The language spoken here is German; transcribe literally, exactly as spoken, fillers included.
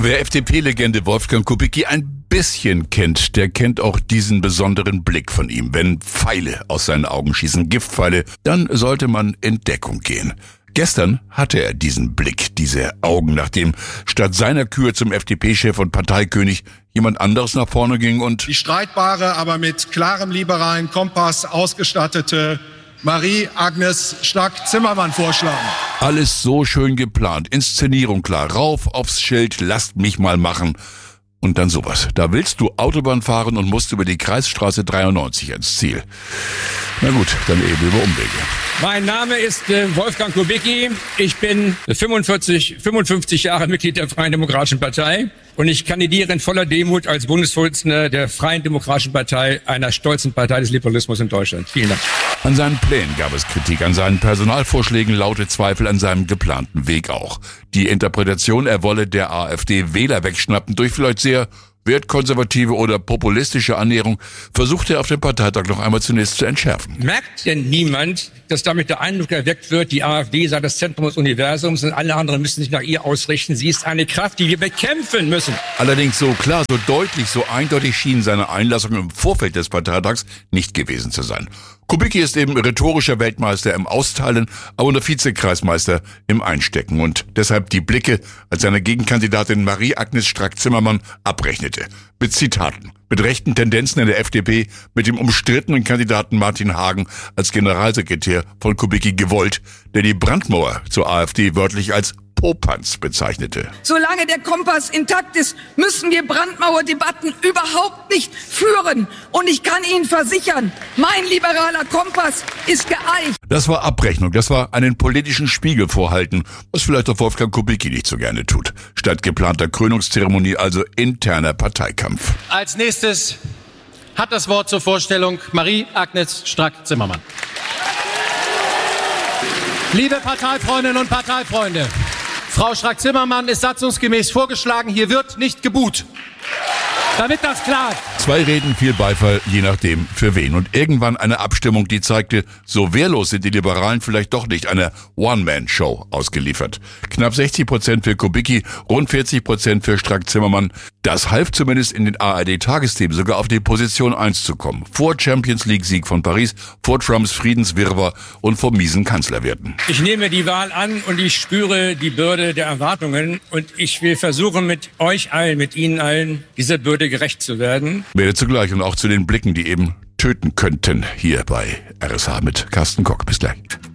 Wer F D P-Legende Wolfgang Kubicki ein bisschen kennt, der kennt auch diesen besonderen Blick von ihm. Wenn Pfeile aus seinen Augen schießen, Giftpfeile, dann sollte man in Deckung gehen. Gestern hatte er diesen Blick, diese Augen, nachdem statt seiner Kür zum F D P-Chef und Parteikönig jemand anderes nach vorne ging und die streitbare, aber mit klarem liberalen Kompass ausgestattete Marie-Agnes Strack-Zimmermann vorschlagen. Alles so schön geplant, Inszenierung klar, rauf aufs Schild, lasst mich mal machen. Und dann sowas. Da willst du Autobahn fahren und musst über die Kreisstraße dreiundneunzig ins Ziel. Na gut, dann eben über Umwege. Mein Name ist äh, Wolfgang Kubicki. Ich bin fünfundvierzig, fünfundfünfzig Jahre Mitglied der Freien Demokratischen Partei und ich kandidiere in voller Demut als Bundesvorsitzender der Freien Demokratischen Partei, einer stolzen Partei des Liberalismus in Deutschland. Vielen Dank. An seinen Plänen gab es Kritik, an seinen Personalvorschlägen laute Zweifel, an seinem geplanten Weg auch. Die Interpretation, er wolle der AfD Wähler wegschnappen durch vielleicht sehr wertkonservative oder populistische Annäherung, versuchte er auf dem Parteitag noch einmal zunächst zu entschärfen. Merkt denn niemand, dass damit der Eindruck erweckt wird, die AfD sei das Zentrum des Universums und alle anderen müssen sich nach ihr ausrichten? Sie ist eine Kraft, die wir bekämpfen müssen. Allerdings so klar, so deutlich, so eindeutig schien seine Einlassung im Vorfeld des Parteitags nicht gewesen zu sein. Kubicki ist eben rhetorischer Weltmeister im Austeilen, aber nur Vizekreismeister im Einstecken und deshalb die Blicke, als seine Gegenkandidatin Marie-Agnes Strack-Zimmermann abrechnete. Mit Zitaten, mit rechten Tendenzen in der F D P, mit dem umstrittenen Kandidaten Martin Hagen als Generalsekretär von Kubicki gewollt, der die Brandmauer zur AfD wörtlich als Popanz bezeichnete. Solange der Kompass intakt ist, müssen wir Brandmauerdebatten überhaupt nicht führen. Und ich kann Ihnen versichern, mein liberaler Kompass ist geeicht. Das war Abrechnung, das war einen politischen Spiegel vorhalten, was vielleicht auch Wolfgang Kubicki nicht so gerne tut. Statt geplanter Krönungszeremonie also interner Parteikampf. Als nächstes hat das Wort zur Vorstellung Marie-Agnes Strack-Zimmermann. Liebe Parteifreundinnen und Parteifreunde, Frau Strack-Zimmermann ist satzungsgemäß vorgeschlagen, hier wird nicht gebuht. Damit das klar ist. Zwei Reden, viel Beifall, je nachdem für wen. Und irgendwann eine Abstimmung, die zeigte, so wehrlos sind die Liberalen vielleicht doch nicht, einer One-Man-Show ausgeliefert. Knapp sechzig Prozent für Kubicki, rund vierzig Prozent für Strack-Zimmermann. Das half zumindest in den A R D-Tagesthemen sogar auf die Position eins zu kommen. Vor Champions-League-Sieg von Paris, vor Trumps Friedenswirrwarr und vor miesen Kanzlerwerten. Ich nehme die Wahl an und ich spüre die Bürde der Erwartungen und ich will versuchen, mit euch allen, mit Ihnen allen, dieser Bürde gerecht zu werden. Werde zugleich und auch zu den Blicken, die eben töten könnten, hier bei R S H mit Carsten Koch. Bis gleich.